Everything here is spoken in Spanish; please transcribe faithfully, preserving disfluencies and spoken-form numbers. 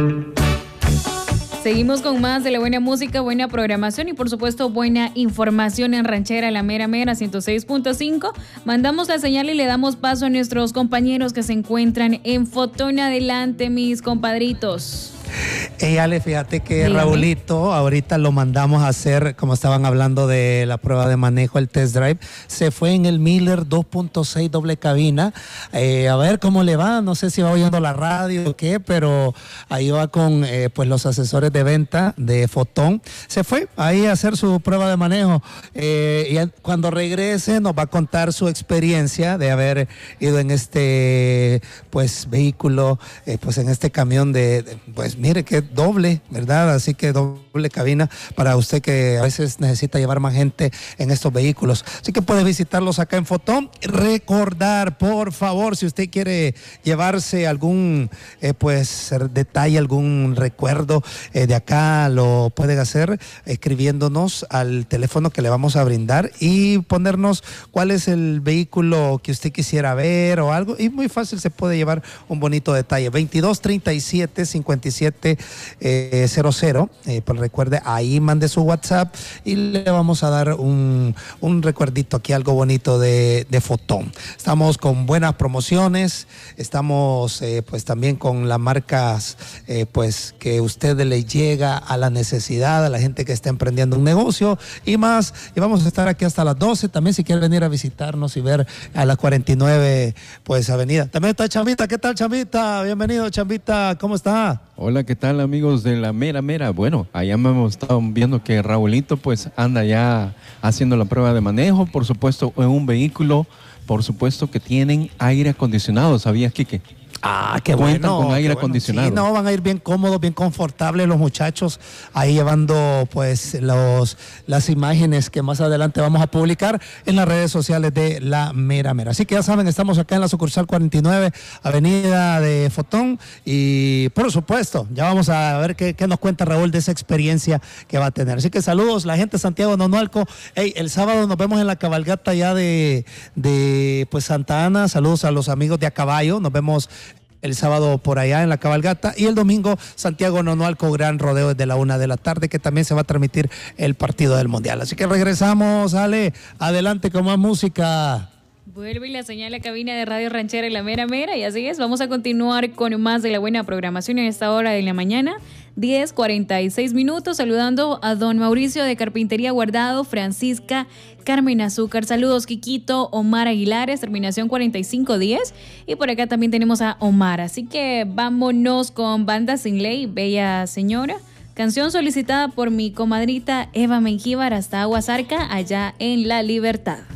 Seguimos con más de la buena música, buena programación y por supuesto buena información en Ranchera La Mera Mera ciento seis punto cinco. Mandamos la señal y le damos paso a nuestros compañeros que se encuentran en Fotón. Adelante, mis compadritos. Hey Ale, fíjate que Dígame. Raulito, ahorita lo mandamos a hacer, como estaban hablando de la prueba de manejo, el test drive, se fue en el Miller dos punto seis doble cabina, eh, a ver cómo le va, no sé si va oyendo la radio o qué, pero ahí va con eh, pues los asesores de venta de Fotón, se fue ahí a hacer su prueba de manejo, eh, y cuando regrese nos va a contar su experiencia de haber ido en este pues vehículo, eh, pues en este camión de, de pues mire que doble, ¿verdad? Así que doble cabina para usted que a veces necesita llevar más gente en estos vehículos. Así que puede visitarlos acá en Fotón. Recordar, por favor, si usted quiere llevarse algún eh, pues detalle, algún recuerdo eh, de acá, lo pueden hacer escribiéndonos al teléfono que le vamos a brindar y ponernos cuál es el vehículo que usted quisiera ver o algo. Y muy fácil se puede llevar un bonito detalle. veintidós treinta y siete cincuenta y siete cero cero, eh, pues recuerde, ahí mande su WhatsApp y le vamos a dar un, un recuerdito aquí, algo bonito de, de Fotón. Estamos con buenas promociones, estamos eh, pues también con las marcas eh, pues que usted le llega a la necesidad, a la gente que está emprendiendo un negocio y más, y vamos a estar aquí hasta las doce, también si quiere venir a visitarnos y ver a la cuarenta y nueve pues avenida. También está Chambita, ¿qué tal Chambita? Bienvenido Chambita, ¿cómo está? Hola, ¿qué tal amigos de La Mera Mera? Bueno, allá hemos estado viendo que Raulito pues anda ya haciendo la prueba de manejo, por supuesto en un vehículo, por supuesto que tienen aire acondicionado, ¿sabías, Quique? Ah, qué Cuentan bueno. con aire qué bueno. acondicionado. Sí, no, van a ir bien cómodos, bien confortables los muchachos, ahí llevando pues los, las imágenes que más adelante vamos a publicar en las redes sociales de La Mera Mera. Así que ya saben, estamos acá en la sucursal cuarenta y nueve, avenida de Fotón, y por supuesto, ya vamos a ver qué, qué nos cuenta Raúl de esa experiencia que va a tener. Así que saludos, la gente de Santiago Nonualco. Hey, el sábado nos vemos en la cabalgata ya de, de pues Santa Ana. Saludos a los amigos de A Caballo, nos vemos el sábado por allá en la cabalgata y el domingo Santiago Nonualco Gran Rodeo desde la una de la tarde, que también se va a transmitir el partido del Mundial. Así que regresamos, Ale, adelante con más música. Vuelve la señal a la cabina de Radio Ranchera La Mera Mera y así es, vamos a continuar con más de la buena programación en esta hora de la mañana, diez cuarenta y seis minutos, saludando a don Mauricio de Carpintería Guardado, Francisca, Carmen Azúcar, saludos Quiquito, Omar Aguilares, terminación cuarenta y cinco diez, y por acá también tenemos a Omar, así que vámonos con Banda Sin Ley, Bella Señora, canción solicitada por mi comadrita Eva Mengíbar hasta Aguasarca, allá en La Libertad.